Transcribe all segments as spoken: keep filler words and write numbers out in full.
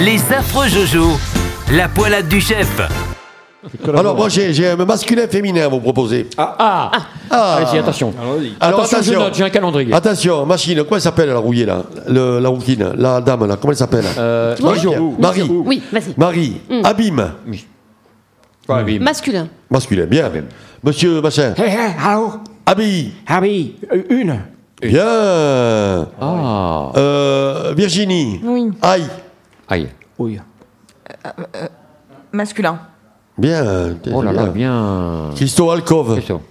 Les affreux Jojo, la poilade du chef. Alors moi j'ai, j'ai un masculin féminin à vous proposer. Ah, ah. ah. Allez-y, attention. Alors, attention, attention, je note, j'ai un calendrier. Attention, machine, comment elle s'appelle la rouillée là, Le, la rouquine, la dame là, comment elle s'appelle euh, Marie. Marie. Oui, vas-y. Marie. Mm. Abîme. Oui. Ouais, Masculin. Masculin, bien. Monsieur machin. Hé, hé, allô Abby. Abby, euh, une. Bien. Ah. Euh, Virginie. Oui. Aïe. Aïe. Oui. Euh, euh, masculin. Bien. Oh là là, bien. Christo Alcove. Christo.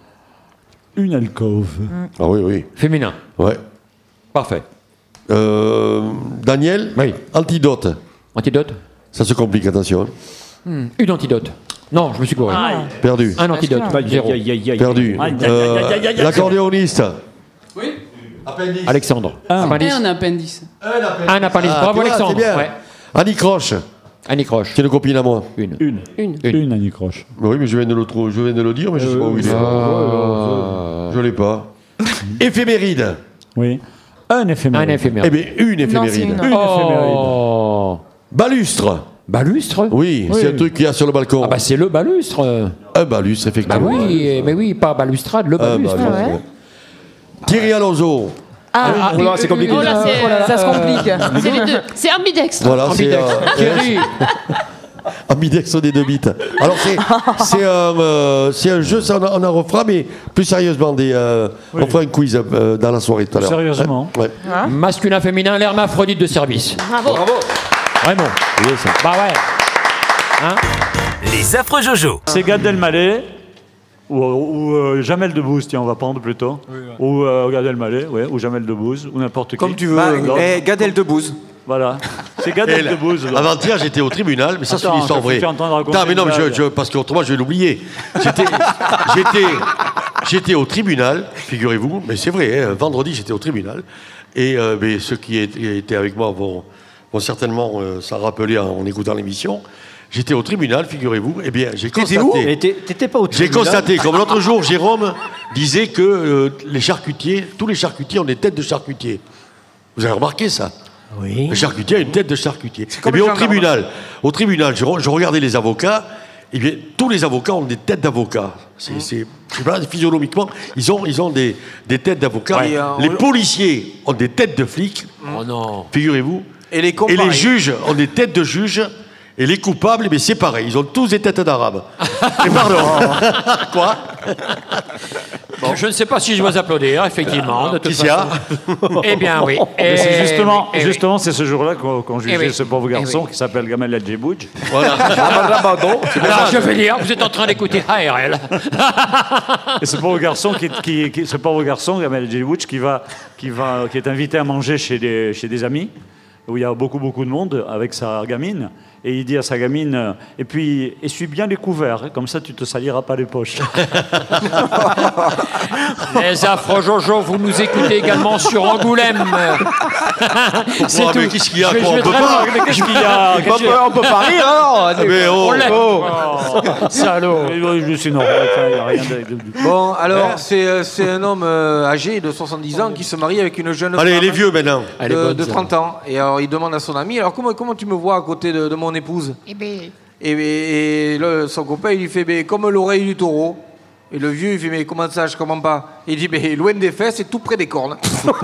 Une alcôve. Mm. Ah oui, oui. Féminin. Ouais. Parfait. Euh, Daniel. Oui. Antidote. Antidote. Ça se complique, attention. Hmm. Une antidote. Non, je me suis gouré. Perdu. Un antidote. Zéro. Perdu. Euh, L'accordéoniste. Oui. Appendice. Alexandre. Un. Appendice. Un appendice. Un appendice. Ah, Bravo tu vois, Alexandre. c'est bien. Ouais. Annie Croche. Annie Croche. C'est une copine à moi. Une. Une. Une. Une. Une, Annie Croche. Oui, mais je viens de le, trou- je viens de le dire, mais je ne sais pas où il est. Ah. Je l'ai pas. Éphéméride. Oui. Un éphéméride. Un éphémère. Eh bien, une Non, c'est éphéméride. une. Une Oh. Balustre. Balustre. Oui, Oui. c'est un truc qu'il y a sur le balcon. Ah bah c'est le balustre. Un balustre, Bah effectivement. oui, mais oui, pas balustrade, le Un balustre. balustre. ouais. Thierry Alonso. Ah, Oh là, c'est compliqué. Oh là, c'est- ça se complique. C'est les deux. C'est ambidextre. Voilà, c'est Ambidextre. euh, Thierry. ambidextre des deux bits. Alors c'est c'est un euh, c'est un jeu, ça, on, en- on en refera, mais plus sérieusement, des, euh, Oui. on fera un quiz euh, dans la soirée tout à l'heure. Sérieusement. Hein ouais. Masculin, féminin, l'hermaphrodite de service. Bravo. Vraiment. Oui, ça. Bah ouais. Hein? Les affreux Jojo. C'est Gad Elmaleh ou, ou euh, Jamel Debbouze, tiens, on va prendre plutôt. Ou euh, Gad Elmaleh, ouais, ou Jamel Debbouze, ou n'importe qui. Comme tu veux. Bah, Non. eh, Gad Debbouze. Voilà. C'est Gad Et là, Debbouze. donc. Avant-hier, j'étais au tribunal, mais ça, c'est Attends, une histoire faut vraie. faire entendre raconter Non, mais non, une mais je, blague. je- parce qu'autrement, je vais l'oublier. J'étais, j'étais, j'étais au tribunal, figurez-vous, mais c'est vrai, hein, vendredi, j'étais au tribunal. Et euh, mais ceux qui étaient étaient avec moi vont, vont certainement euh, s'en rappeler en, en écoutant l'émission. J'étais au tribunal, figurez-vous. Eh bien, j'ai T'étais où constaté. T'étais pas au J'ai tribunal. constaté, comme l'autre jour, Jérôme disait que euh, les charcutiers, tous les charcutiers ont des têtes de charcutiers. Vous avez remarqué ça? Oui. Le charcutier a une tête de charcutier. comme Eh bien, les au gendarmes. tribunal, au tribunal, je, re- je regardais les avocats. Eh bien, tous les avocats ont des têtes d'avocats. C'est, c'est, je sais pas, physiologiquement, ils ont, ils ont des, des têtes d'avocats. Ouais, euh, les on- policiers ont des têtes de flics. Oh non. Figurez-vous. Et les cons, Et les pareil. juges ont des têtes de juges. Et les coupables, eh bien, c'est pareil. Ils ont tous des têtes d'arabes. Et pardon. Quoi? Bon, je ne sais pas si je dois applaudir, effectivement. De toute Qui c'est, façon. Eh bien, oui. Mais Eh c'est justement, oui, eh oui. justement, c'est ce jour-là qu'on qu'on jugeait oui. ce pauvre Eh garçon oui. qui s'appelle Gamal Adjebouj. Voilà. Alors, je vais dire, vous êtes en train d'écouter A R L. Et ce pauvre garçon, qui, qui, qui- ce pauvre garçon, Gamal Adjebouj, qui va, qui va, qui est invité à manger chez des, chez des amis où il y a beaucoup beaucoup de monde avec sa gamine. Et il dit à sa gamine, euh, et puis essuie bien les couverts, hein, comme ça tu te saliras pas les poches. Les affreux Jojo, vous nous écoutez également sur Angoulême. C'est Oh, tout. mais qu'est-ce qu'il y a, Je- je quoi, on vais peut très pas. loin. Mais qu'est-ce qu'il y a On peut, on peut pas rire, alors. Mais oh, On l'aime. oh. Salaud. Je lui suis normal, il n'y a rien de... de- Bon, alors, c'est, euh, c'est un homme euh, âgé de soixante-dix ans qui se marie avec une jeune Allez, femme les vieux maintenant. Elle est de, bonne, de ça. trente ans. Et alors, il demande à son ami, alors comment, comment tu me vois à côté de, de mon épouse? Eh ben, Et, et le- son copain, il lui fait, mais comme l'oreille du taureau. Et le vieux, il fait, mais comment ça, je comprends pas? Il dit, mais loin des fesses et tout près des cornes.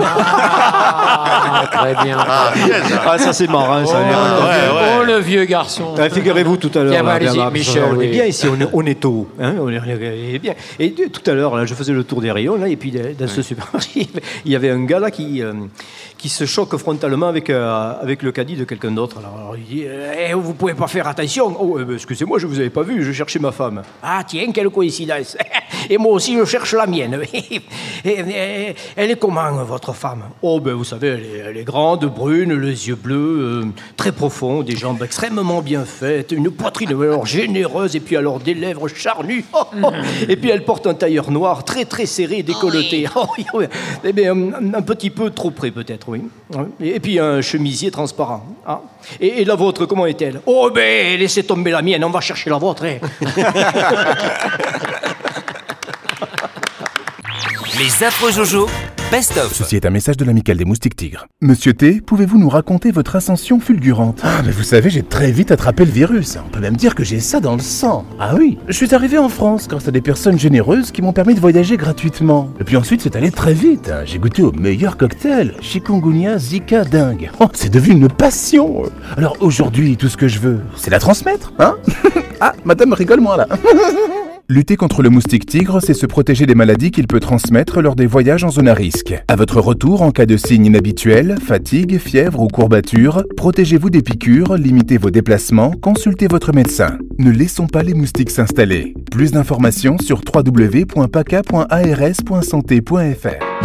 Ah, très bien. Ah, ça c'est marrant, ça. Oh, le vieux garçon. Ah, figurez-vous tout à l'heure, Tiens, là, allez-y, Bernard, Michel, on est oui. bien ici, on est, on est tôt, hein, on est, on est bien. Et de- tout à l'heure, là, je faisais le tour des rayons, là, et puis de- dans ce supermarché, il y avait un gars là qui, euh, qui se choque frontalement avec, euh, avec le caddie de quelqu'un d'autre. Alors, alors, il dit, eh, vous pouvez pas faire attention. Oh, eh ben, excusez-moi, je vous avais pas vu, je cherchais ma femme. Ah tiens, quelle coïncidence. Et moi aussi, je cherche la mienne. Et- et- elle est comment, votre femme? Oh, ben vous savez, elle est, elle est grande, brune, les yeux bleus, euh, très profonds, des jambes extrêmement bien faites, une poitrine alors généreuse, et puis alors des lèvres charnues. Oh, oh. Et puis elle porte un tailleur noir très très serré, décolleté. Oh, oui, oui. Eh bien, un, un petit peu trop près peut-être, oui. Et puis un chemisier transparent. Ah. Et, et la vôtre, comment est-elle? Oh, ben laissez tomber la mienne, on va chercher la vôtre. Hein. Les affreux Jojo, best-of. Ceci est un message de l'amicale des moustiques tigres. Monsieur T, pouvez-vous nous raconter votre ascension fulgurante? Ah, mais vous savez, j'ai très vite attrapé le virus. On peut même dire que j'ai ça dans le sang. Ah oui, je suis arrivé en France grâce à des personnes généreuses qui m'ont permis de voyager gratuitement. Et puis ensuite, c'est allé très vite. J'ai goûté au meilleur cocktail. Chikungunya, Zika, dingue. Oh, c'est devenu une passion. Alors aujourd'hui, tout ce que je veux, c'est la transmettre, hein? Ah, madame rigole moins là. Lutter contre le moustique tigre, c'est se protéger des maladies qu'il peut transmettre lors des voyages en zone à risque. À votre retour, en cas de signes inhabituels, fatigue, fièvre ou courbature, protégez-vous des piqûres, limitez vos déplacements, consultez votre médecin. Ne laissons pas les moustiques s'installer. Plus d'informations sur w w w point p a c a point a r s point santé point f r.